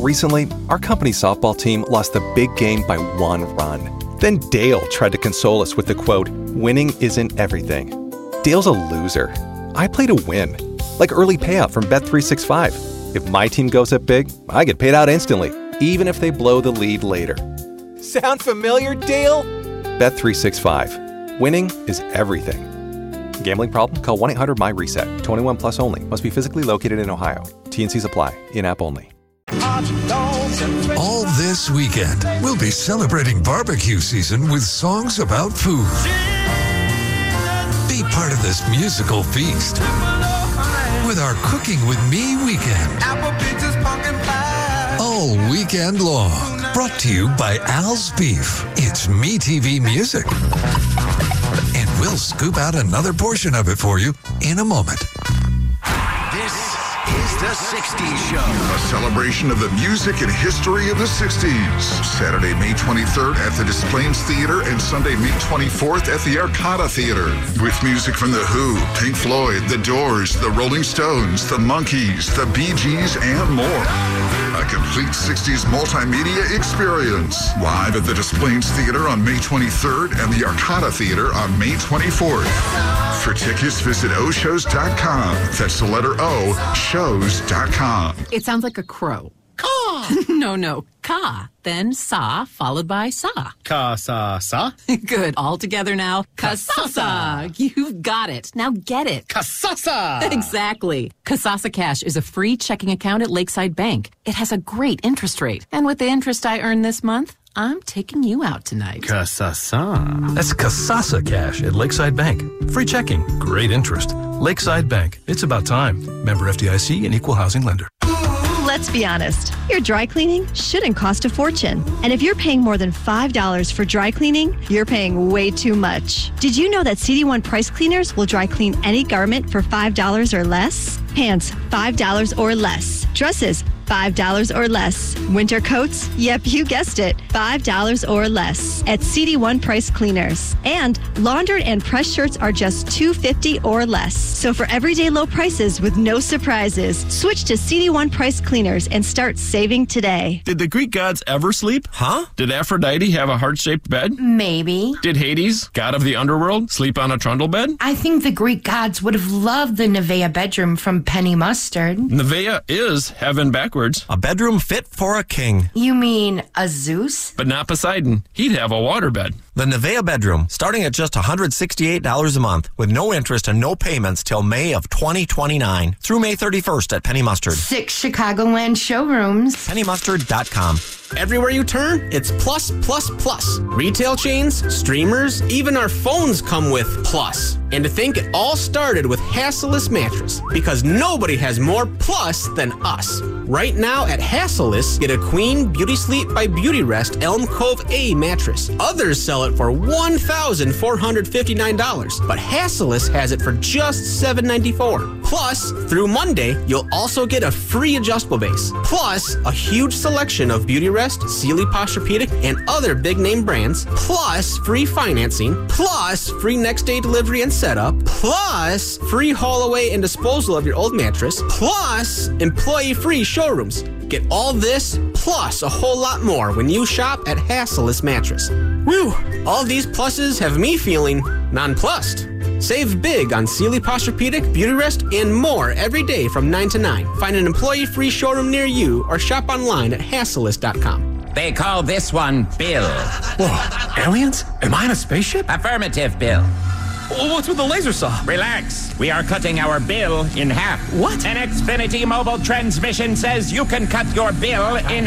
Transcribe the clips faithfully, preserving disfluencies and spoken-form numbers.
Recently, our company's softball team lost the big game by one run. Then Dale tried to console us with the quote, "Winning isn't everything." Dale's a loser. I play to win. Like early payout from Bet three sixty-five. If my team goes up big, I get paid out instantly, even if they blow the lead later. Sound familiar, Dale? Bet three sixty-five. Winning is everything. Gambling problem? Call one eight hundred M Y reset. twenty-one plus only. Must be physically located in Ohio. T N Cs apply. In-app only. All this weekend, we'll be celebrating barbecue season with songs about food. Be part of this musical feast with our Cooking With Me weekend. All weekend long. Brought to you by Al's Beef. It's Me T V music. And we'll scoop out another portion of it for you in a moment. This is the sixties Show. A celebration of the music and history of the sixties. Saturday, May twenty-third at the Des Plaines Theater and Sunday, May twenty-fourth at the Arcada Theater. With music from The Who, Pink Floyd, The Doors, The Rolling Stones, The Monkees, The Bee Gees, and more. A complete sixties multimedia experience. Live at the Des Plaines Theater on May twenty-third and the Arcada Theater on May twenty-fourth. For tickets, visit o shows dot com. That's the letter O, shows dot com. It sounds like a crow. Caw! no, no. Ka, then sa, followed by sa. Ka, sa, sa? Good. All together now. Kasasa. You've got it. Now get it. Kasasa! Exactly. Kasasa Cash is a free checking account at Lakeside Bank. It has a great interest rate. And with the interest I earned this month, I'm taking you out tonight. Kasasa. That's Kasasa Cash at Lakeside Bank. Free checking. Great interest. Lakeside Bank. It's about time. Member F D I C and Equal Housing Lender. Let's be honest. Your dry cleaning shouldn't cost a fortune. And if you're paying more than five dollars for dry cleaning, you're paying way too much. Did you know that C D one Price Cleaners will dry clean any garment for five dollars or less? Pants, five dollars or less. Dresses, five dollars or less. Winter coats? Yep, you guessed it. five dollars or less at C D one Price Cleaners. And laundered and pressed shirts are just two dollars and fifty cents or less. So for everyday low prices with no surprises, switch to C D one Price Cleaners and start saving today. Did the Greek gods ever sleep? Huh? Did Aphrodite have a heart-shaped bed? Maybe. Did Hades, god of the underworld, sleep on a trundle bed? I think the Greek gods would have loved the Nevaeh bedroom from Penny Mustard. Nevaeh is heaven backwards. A bedroom fit for a king. You mean a Zeus? But not Poseidon. He'd have a waterbed. The Nevaeh bedroom, starting at just one hundred sixty-eight dollars a month with no interest and no payments till May of twenty twenty-nine through May thirty-first at Penny Mustard. Six Chicagoland showrooms. penny mustard dot com. Everywhere you turn, it's plus, plus, plus. Retail chains, streamers, even our phones come with plus. And to think it all started with Hassellus Mattress, because nobody has more plus than us. Right now at Hassellus, get a Queen Beauty Sleep by Beauty Rest Elm Cove A mattress. Others sell it for one thousand four hundred fifty-nine dollars, but Hassellus has it for just seven hundred ninety-four dollars. Plus, through Monday, you'll also get a free adjustable base. Plus, a huge selection of Beauty Rest, Sealy Posturepedic, and other big-name brands. Plus, free financing. Plus, free next-day delivery and setup. Plus, free haul away and disposal of your old mattress. Plus, employee-free showrooms. Get all this, plus a whole lot more when you shop at Hassellus Mattress. Whew! All these pluses have me feeling nonplussed. Save big on Sealy Posturepedic, Beauty Rest, and more every day from nine to nine. Find an employee-free showroom near you or shop online at Hassellus dot com. They call this one Bill. Whoa, aliens? Am I in a spaceship? Affirmative, Bill. Well, what's with the laser saw? Relax. We are cutting our bill in half. What? An Xfinity mobile transmission says you can cut your bill in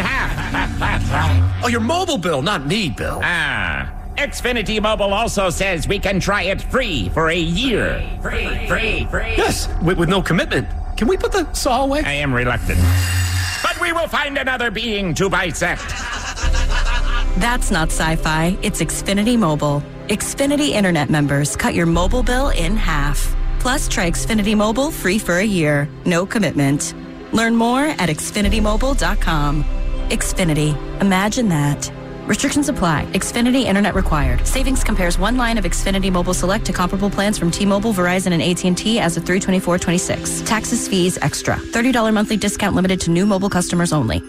half. Oh, your mobile bill, not me, Bill. Ah. Xfinity Mobile also says we can try it free for a year. Free, free, free. Yes, with, with no commitment. Can we put the saw away? I am reluctant. But we will find another being to bisect. That's not sci-fi. It's Xfinity Mobile. Xfinity Internet members cut your mobile bill in half. Plus, try Xfinity Mobile free for a year. No commitment. Learn more at xfinity mobile dot com. Xfinity. Imagine that. Restrictions apply. Xfinity Internet required. Savings compares one line of Xfinity Mobile Select to comparable plans from T-Mobile, Verizon, and A T and T as of three twenty-four twenty-six. Taxes, fees, extra. thirty dollars monthly discount limited to new mobile customers only.